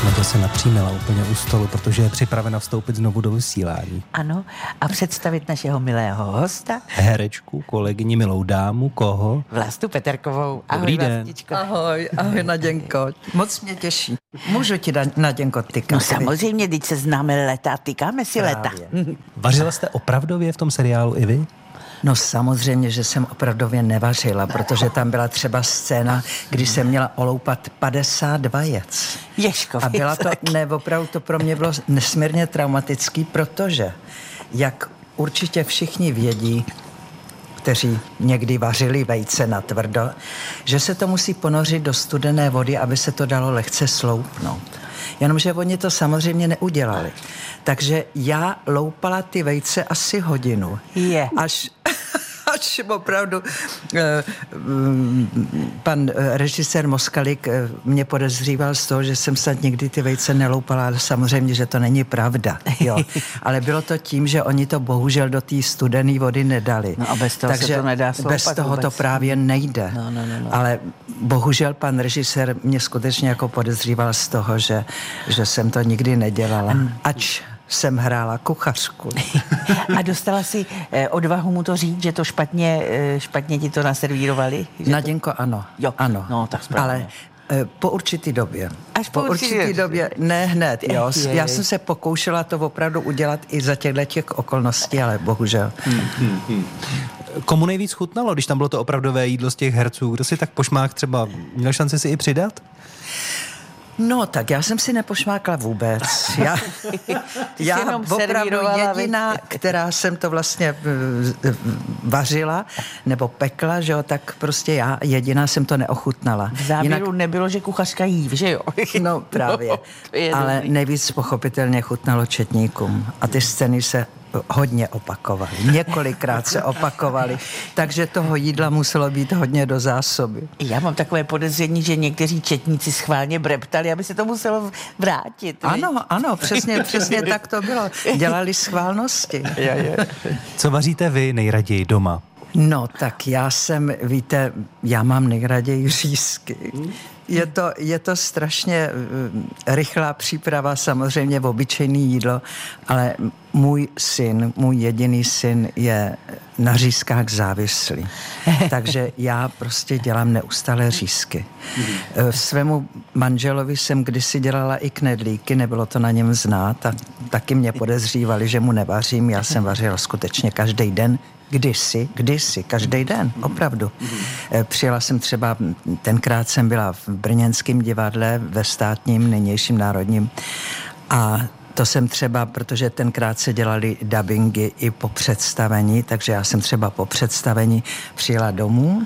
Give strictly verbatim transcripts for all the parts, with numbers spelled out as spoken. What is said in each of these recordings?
Nadia se napřímila úplně u stolu, protože je připravena vstoupit znovu do vysílání. Ano, a představit našeho milého hosta. Herečku, kolegyni, milou dámu, koho? Vlastu Peterkovou. Ahoj, Dobrý den. Vlastičko. Ahoj, ahoj Naděnko. Moc mě těší. Můžu ti, Naděnko, tykat? No samozřejmě, teď se známe leta, tykáme si Právě. leta. Vařila jste opravdově v tom seriálu i vy? No samozřejmě, že jsem opravdově nevařila, protože tam byla třeba scéna, kdy jsem měla oloupat padesát vajec. Ježko, A byla to, ne, opravdu to pro mě bylo nesmírně traumatický, protože, jak určitě všichni vědí, kteří někdy vařili vejce na tvrdo, že se to musí ponořit do studené vody, aby se to dalo lehce sloupnout. Jenomže oni to samozřejmě neudělali. Takže já loupala ty vejce asi hodinu. Je. Až, až opravdu eh, pan eh, režisér Moskalik eh, mě podezříval z toho, že jsem snad někdy ty vejce neloupala, ale samozřejmě, že to není pravda. Jo. Ale bylo to tím, že oni to bohužel do té studené vody nedali. No a bez toho Takže se to nedá sloupat bez toho vůbec. to právě nejde. No, no, no, no. Ale bohužel pan režisér mě skutečně jako podezříval z toho, že, že jsem to nikdy nedělala. Ač jsem hrála kuchařku. A dostala si eh, odvahu mu to říct, že to špatně, eh, špatně ti to naservírovali? Že Naděnko, ano. Jo, ano. no, tak správně. Ale eh, po určitý době. Až po určitý době. době. Ne hned, jo. Je, je. Já jsem se pokoušela to opravdu udělat i za těchto těch okolností, ale bohužel. Hmm, hmm, hmm. Komu nejvíc chutnalo, když tam bylo to opravdové jídlo z těch herců? Kdo si tak pošmák třeba měl šanci si i přidat? No, tak já jsem si nepošmákla vůbec. Já, já jenom opravdu servírovala, jediná, která jsem to vlastně uh, vařila nebo pekla, že jo, tak prostě já jediná jsem to neochutnala. V závěru Jinak, nebylo, že kuchařka jí, že jo? No právě. No, to je ale dobrý. nejvíc pochopitelně chutnalo četníkům. A ty scény se hodně opakovaly. Několikrát se opakovaly. Takže toho jídla muselo být hodně do zásoby. Já mám takové podezření, že někteří četníci schválně breptali, aby se to muselo vrátit. Ano, ano, přesně, přesně tak to bylo. Dělali schválnosti. Je, je. Co vaříte vy nejraději doma? No, tak já jsem, víte, já mám nejraději řízky. Je to, je to strašně uh, rychlá příprava, samozřejmě v obyčejný jídlo, ale můj syn, můj jediný syn je na řízkách závislý. Takže já prostě dělám neustále řízky. Uh, svému manželovi jsem kdysi dělala i knedlíky, nebylo to na něm znát a taky mě podezřívali, že mu nevařím. Já jsem vařila skutečně každý den. Kdysi, kdysi, každý den, opravdu. Mm-hmm. Přijela jsem třeba, tenkrát jsem byla v brněnském divadle, ve státním, nynějším národním a to jsem třeba, protože tenkrát se dělali dabingy i po představení, takže já jsem třeba po představení přijela domů,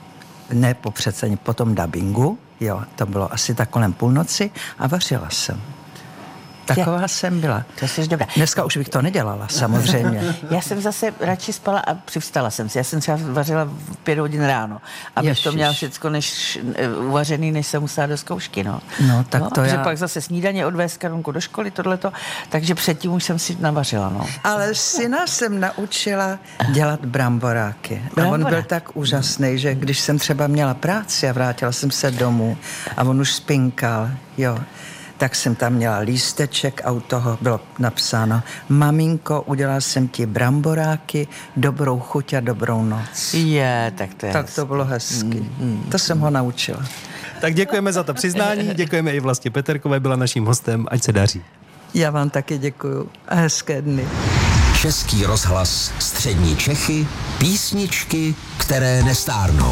ne po představení, po tom dabingu, jo, to bylo asi tak kolem půlnoci a vařila jsem. Taková je. jsem byla. To jsi dobrá. Dneska už bych to nedělala, samozřejmě. Já jsem zase radši spala a přivstala jsem si. Já jsem třeba vařila v pět hodin ráno. Abych Ježiš. to měla všecko než, uvařený, než jsem musela do zkoušky. No, no tak no, to já... Že pak zase snídaně odvést Karunku do školy, tohleto. Takže předtím už jsem si navařila. No. Ale syna jsem naučila dělat bramboráky. A on byl tak úžasný, že když jsem třeba měla práci a vrátila jsem se domů a on už spinkal, jo, tak jsem tam měla lísteček a u toho bylo napsáno: maminko, udělal jsem ti bramboráky, dobrou chuť a dobrou noc. Je, tak to je Tak to bylo hezky. Mm, mm. To jsem ho naučila. Tak děkujeme za to přiznání, děkujeme i Vlastě Peterkové, byla naším hostem, ať se daří. Já vám taky děkuju a hezké dny. Český rozhlas Střední Čechy, písničky, které nestárnou.